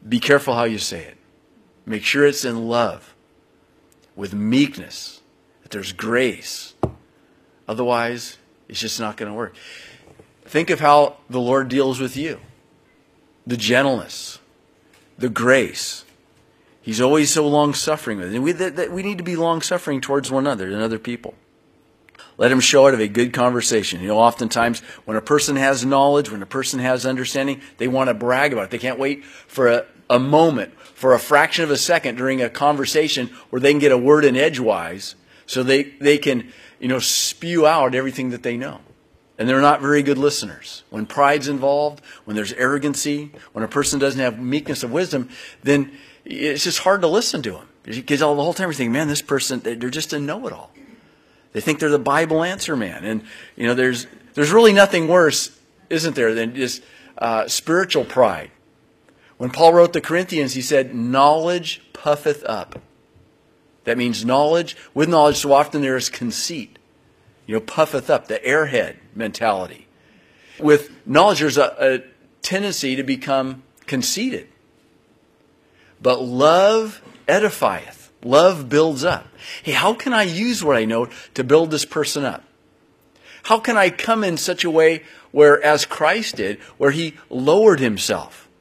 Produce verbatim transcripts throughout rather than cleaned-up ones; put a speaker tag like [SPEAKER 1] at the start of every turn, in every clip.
[SPEAKER 1] Be careful how you say it. Make sure it's in love, with meekness, that there's grace. Otherwise, it's just not going to work. Think of how the Lord deals with you. The gentleness, the grace. He's always so long-suffering with it. And we, that, that we need to be long-suffering towards one another and other people. Let him show out of a good conversation. You know, oftentimes when a person has knowledge, when a person has understanding, they want to brag about it. They can't wait for a, a moment, for a fraction of a second during a conversation where they can get a word in edgewise so they, they can, you know, spew out everything that they know. And they're not very good listeners. When pride's involved, when there's arrogancy, when a person doesn't have meekness of wisdom, then it's just hard to listen to them. Because all the whole time you're thinking, man, this person, they're just a know-it-all. They think they're the Bible answer man. And, you know, there's there's really nothing worse, isn't there, than just uh, spiritual pride. When Paul wrote the Corinthians, he said, knowledge puffeth up. That means knowledge. With knowledge, so often there is conceit. You know, puffeth up, the airhead mentality. With knowledge, there's a, a tendency to become conceited. But love edifieth. Love builds up. Hey, how can I use what I know to build this person up? How can I come in such a way where, as Christ did, where he lowered himself?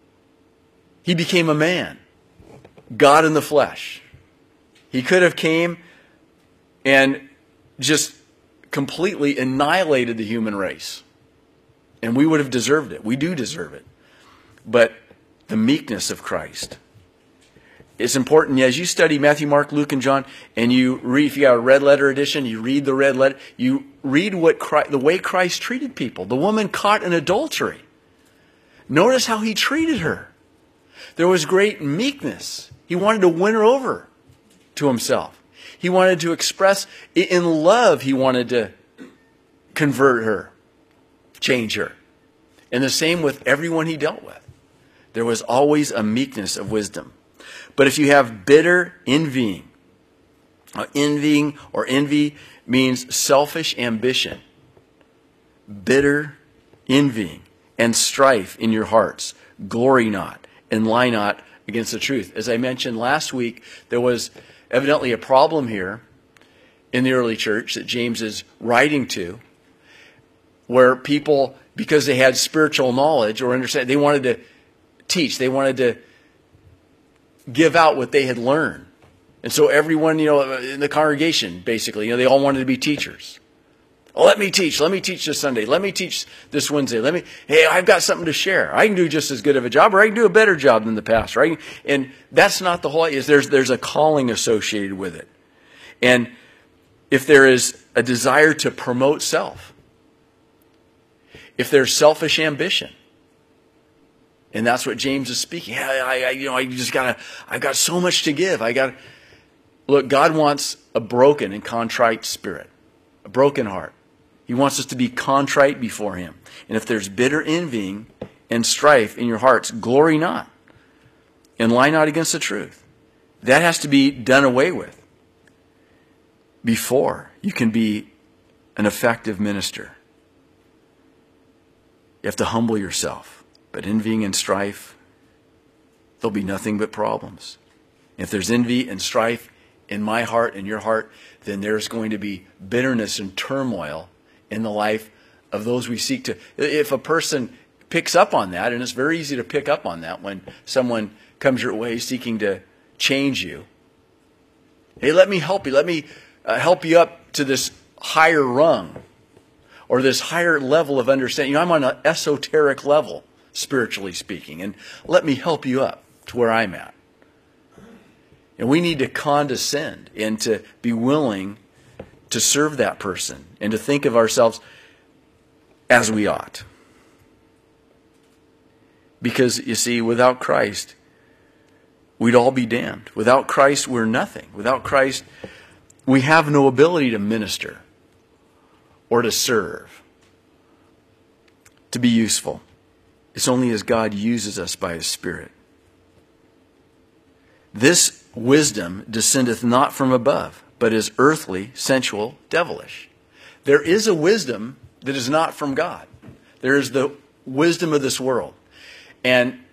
[SPEAKER 1] He became a man, God in the flesh. He could have came and just completely annihilated the human race. And we would have deserved it. We do deserve it. But the meekness of Christ. It's important as you study Matthew, Mark, Luke, and John, and you read, if you got a red letter edition, you read the red letter, you read what Christ, the way Christ treated people. The woman caught in adultery. Notice how he treated her. There was great meekness. He wanted to win her over to himself. He wanted to express, in love, he wanted to convert her, change her. And the same with everyone he dealt with. There was always a meekness of wisdom. But if you have bitter envying, uh, envying or envy means selfish ambition, bitter envying and strife in your hearts, glory not and lie not against the truth. As I mentioned last week, there was evidently a problem here in the early church that James is writing to, where people, because they had spiritual knowledge or understand, they wanted to teach, they wanted to give out what they had learned. And so everyone, you know, in the congregation, basically, you know, they all wanted to be teachers. Oh, let me teach. Let me teach this Sunday. Let me teach this Wednesday. Let me, hey, I've got something to share. I can do just as good of a job, or I can do a better job than the pastor. Right? And that's not the whole idea. There's, there's a calling associated with it. And if there is a desire to promote self, if there's selfish ambition, and that's what James is speaking. I, I, you know, I just gotta. I've got so much to give. I got. Look, God wants a broken and contrite spirit, a broken heart. He wants us to be contrite before Him. And if there's bitter envying and strife in your hearts, glory not, and lie not against the truth. That has to be done away with before you can be an effective minister. You have to humble yourself. But envying and strife, there'll be nothing but problems. If there's envy and strife in my heart and your heart, then there's going to be bitterness and turmoil in the life of those we seek to. If a person picks up on that, and it's very easy to pick up on that when someone comes your way seeking to change you. Hey, let me help you. Let me uh, help you up to this higher rung or this higher level of understanding. You know, I'm on an esoteric level, spiritually speaking, and let me help you up to where I'm at. And we need to condescend and to be willing to serve that person and to think of ourselves as we ought. Because, you see, without Christ, we'd all be damned. Without Christ, we're nothing. Without Christ, we have no ability to minister or to serve, to be useful. It's only as God uses us by His Spirit. This wisdom descendeth not from above, but is earthly, sensual, devilish. There is a wisdom that is not from God. There is the wisdom of this world. And